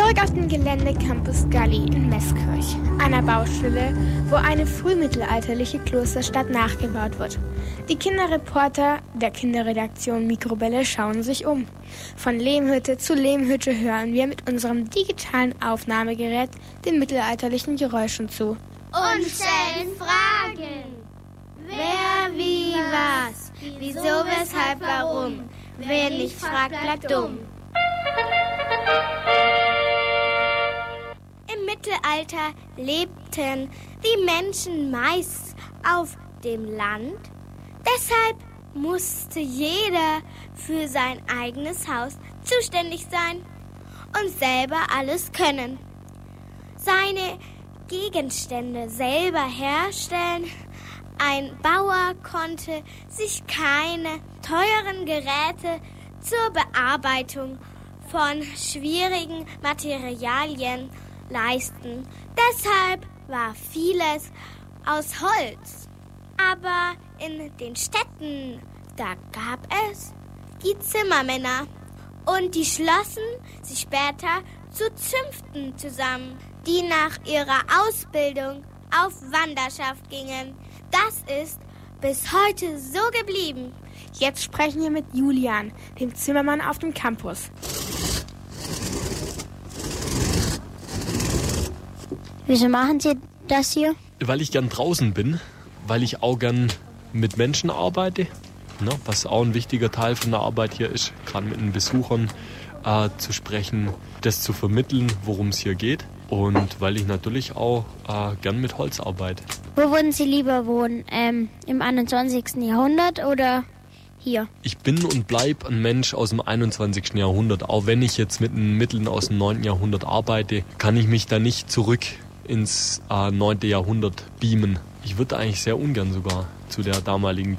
Zurück auf dem Gelände Campus Galli in Meßkirch, einer Baustelle, wo eine frühmittelalterliche Klosterstadt nachgebaut wird. Die Kinderreporter der Kinderredaktion Mikrowelle schauen sich um. Von Lehmhütte zu Lehmhütte hören wir mit unserem digitalen Aufnahmegerät den mittelalterlichen Geräuschen zu. Und stellen Fragen. Wer, wie, was? Wieso, weshalb, warum? Wer nicht fragt, bleibt dumm. Im Mittelalter lebten die Menschen meist auf dem Land. Deshalb musste jeder für sein eigenes Haus zuständig sein und selber alles können. Seine Gegenstände selber herstellen. Ein Bauer konnte sich keine teuren Geräte zur Bearbeitung von schwierigen Materialien leisten. Deshalb war vieles aus Holz. Aber in den Städten, da gab es die Zimmermänner. Und die schlossen sich später zu Zünften zusammen, die nach ihrer Ausbildung auf Wanderschaft gingen. Das ist bis heute so geblieben. Jetzt sprechen wir mit Julian, dem Zimmermann auf dem Campus. Wieso machen Sie das hier? Weil ich gern draußen bin, weil ich auch gern mit Menschen arbeite, ne, was auch ein wichtiger Teil von der Arbeit hier ist, gerade mit den Besuchern zu sprechen, das zu vermitteln, worum es hier geht. Und weil ich natürlich auch gern mit Holz arbeite. Wo würden Sie lieber wohnen? Im 21. Jahrhundert oder hier? Ich bin und bleib ein Mensch aus dem 21. Jahrhundert. Auch wenn ich jetzt mit den Mitteln aus dem 9. Jahrhundert arbeite, kann ich mich da nicht zurück ins 9. Jahrhundert beamen. Ich würde eigentlich sehr ungern sogar zu der damaligen